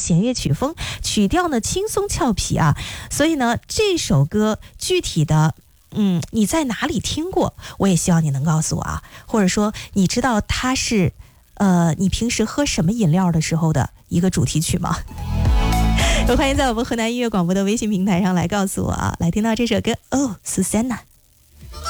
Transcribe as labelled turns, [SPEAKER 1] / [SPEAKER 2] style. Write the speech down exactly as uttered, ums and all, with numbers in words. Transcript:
[SPEAKER 1] 弦乐曲风，曲调呢轻松俏皮啊。所以呢，这首歌具体的嗯你在哪里听过，我也希望你能告诉我啊，或者说你知道它是呃你平时喝什么饮料的时候的一个主题曲吗？欢迎在我们河南音乐广播的微信平台上来告诉我啊。来听到这首歌哦 Susanna。